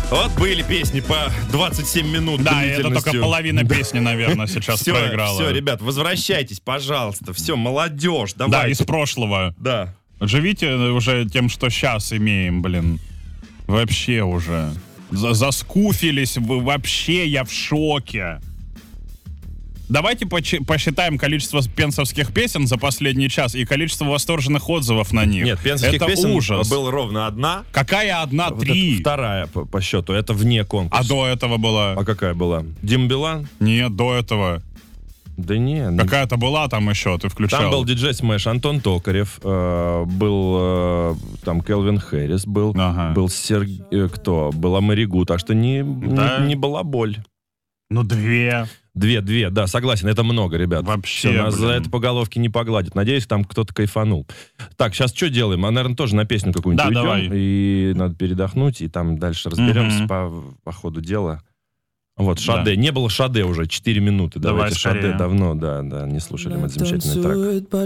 Вот были песни по 27 минут. Да, и это только половина песни, наверное, сейчас проиграла. Все, ребят, возвращайтесь, пожалуйста. Все, молодежь, давай. Да, из прошлого. Да. Живите уже тем, что сейчас имеем, блин. Вообще уже. Заскуфились вы вообще, я в шоке. Давайте посчитаем количество пенсовских песен за последний час и количество восторженных отзывов на них. Нет, пенсовских это песен ужас. было ровно одна. Какая одна? Вот 3. Вторая по счету, это вне конкурса. А до этого была? А какая была? Дима Билан? Нет, до этого. Да нет. Какая-то была там еще, ты включал. Там был диджей Смэш, Антон Токарев, был там Келвин Хэрис, был кто? Была Маригу, так что не была боль. Ну, 2. Две, да, согласен, это много, ребят. Вообще, все, нас за это по головке не погладят. Надеюсь, там кто-то кайфанул. Так, сейчас что делаем? А, наверное, тоже на песню какую-нибудь уйдем. Давай. И надо передохнуть, и там дальше разберемся по ходу дела. Вот, Шаде. Не было Шаде уже 4 минуты. Давай Давайте скорее. Шаде давно, да, не слушали мы этот замечательный трек.